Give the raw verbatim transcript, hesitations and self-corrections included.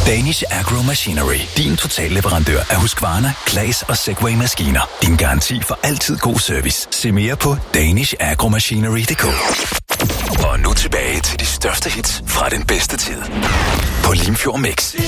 Danish Agro Machinery. Din totalleverandør af Husqvarna, Claes og Segway-maskiner. Din garanti for altid god service. Se mere på danish agro machinery punktum d k. Og nu tilbage til de største hits fra den bedste tid på Limfjord Mix.